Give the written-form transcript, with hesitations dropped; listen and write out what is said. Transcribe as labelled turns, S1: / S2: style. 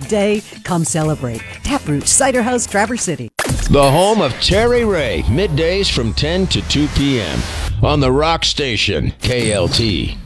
S1: great day. Come celebrate. Taproot Cider House, Traverse City.
S2: The home of Terry Ray, middays from 10 to 2 p.m. on the Rock Station, KLT.